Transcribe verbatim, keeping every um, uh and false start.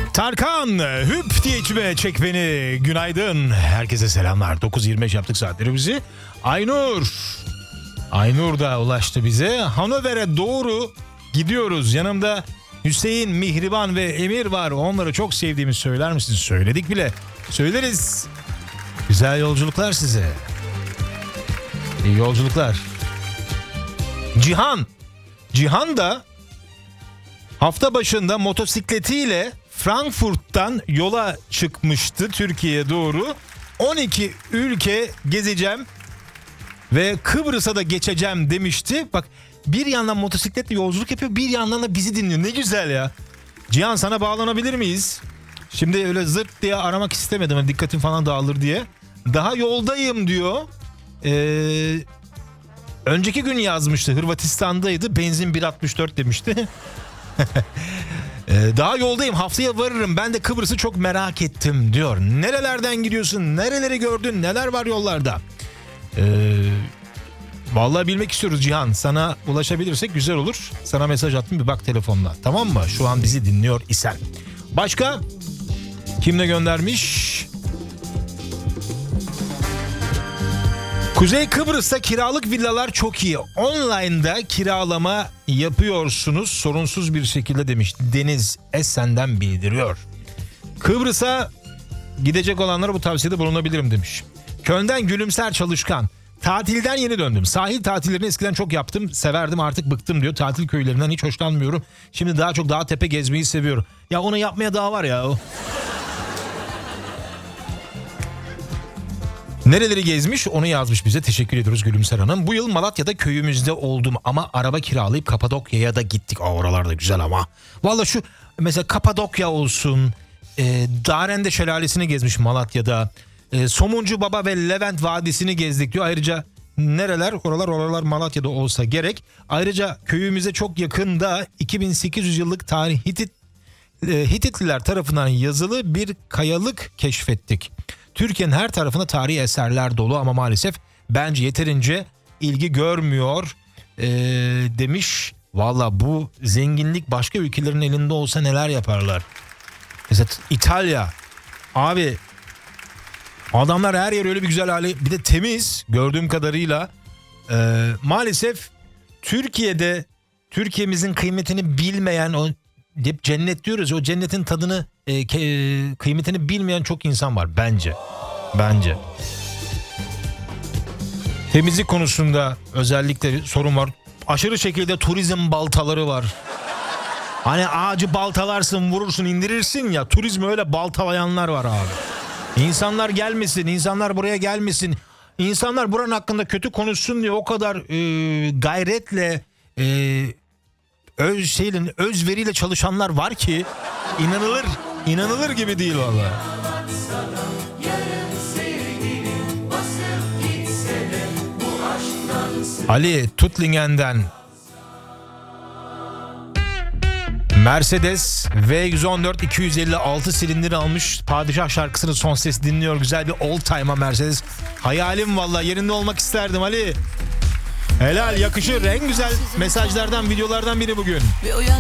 Tarkan hüp diye içime çek beni. Günaydın. Herkese selamlar. dokuz yirmi beş yaptık saatlerimizi. Aynur. Aynur da ulaştı bize. Hanover'e doğru gidiyoruz. Yanımda Hüseyin, Mihriban ve Emir var. Onları çok sevdiğimi söyler misiniz? Söyledik bile. Söyleriz. Güzel yolculuklar size. İyi yolculuklar. Cihan. Cihan da hafta başında motosikletiyle Frankfurt'tan yola çıkmıştı Türkiye'ye doğru. on iki ülke gezeceğim ve Kıbrıs'a da geçeceğim demişti. Bak, bir yandan motosikletle yolculuk yapıyor, bir yandan da bizi dinliyor. Ne güzel ya. Cihan, sana bağlanabilir miyiz? Şimdi öyle zırt diye aramak istemedim. Yani dikkatim falan dağılır diye. Daha yoldayım diyor. Ee, önceki gün yazmıştı. Hırvatistan'daydı. Benzin bir altmış dört demişti. ee, daha yoldayım. Haftaya varırım. Ben de Kıbrıs'ı çok merak ettim diyor. Nerelerden gidiyorsun? Nereleri gördün? Neler var yollarda? Ee, vallahi bilmek istiyoruz Cihan. Sana ulaşabilirsek güzel olur. Sana mesaj attım, bir bak telefonla. Tamam mı? Şu an bizi dinliyor isen. Başka? Kim ne göndermiş? Kuzey Kıbrıs'ta kiralık villalar çok iyi. Online'da kiralama yapıyorsunuz sorunsuz bir şekilde demiş. Deniz Esen'den bildiriyor. Kıbrıs'a gidecek olanlara bu tavsiyede bulunabilirim demiş. Köln'den Gülümser Çalışkan. Tatilden yeni döndüm. Sahil tatillerini eskiden çok yaptım. Severdim, artık bıktım diyor. Tatil köylerinden hiç hoşlanmıyorum. Şimdi daha çok dağ tepe gezmeyi seviyorum. Ya onu yapmaya daha var ya. Nereleri gezmiş onu yazmış bize. Teşekkür ediyoruz Gülümser Hanım. Bu yıl Malatya'da köyümüzde oldum ama araba kiralayıp Kapadokya'ya da gittik. Aa, oralar da güzel ama. Valla şu mesela Kapadokya olsun. E, Darende Şelalesi'ni gezmiş Malatya'da. E, Somuncu Baba ve Levent Vadisi'ni gezdik diyor. Ayrıca nereler? Oralar oralar Malatya'da olsa gerek. Ayrıca köyümüze çok yakında iki bin sekiz yüz yıllık tarih Hitit, e, Hititliler tarafından yazılı bir kayalık keşfettik. Türkiye'nin her tarafında tarihi eserler dolu ama maalesef bence yeterince ilgi görmüyor ee, demiş. Valla bu zenginlik başka ülkelerin elinde olsa neler yaparlar. Mesela İtalya. Abi adamlar her yer öyle bir güzel hali, bir de temiz gördüğüm kadarıyla. Ee, maalesef Türkiye'de Türkiye'mizin kıymetini bilmeyen, o hep cennet diyoruz, o cennetin tadını e, ke, kıymetini bilmeyen çok insan var bence. Bence. Temizlik konusunda özellikle sorun var. Aşırı şekilde turizm baltaları var. Hani ağacı baltalarsın, vurursun, indirirsin ya. Turizmi öyle baltalayanlar var abi. İnsanlar gelmesin, insanlar buraya gelmesin. İnsanlar buranın hakkında kötü konuşsun diye o kadar e, gayretle e, öz şeyle, özveriyle çalışanlar var ki inanılır, inanılır gibi değil vallahi. Ali Tutlingen'den Mercedes V yüz on dört iki yüz elli altı silindir almış. Padişah şarkısını son ses dinliyor. Güzel bir old time'a Mercedes. Hayalim vallahi, yerinde olmak isterdim Ali. Helal, yakışır. En güzel mesajlardan, videolardan biri bugün.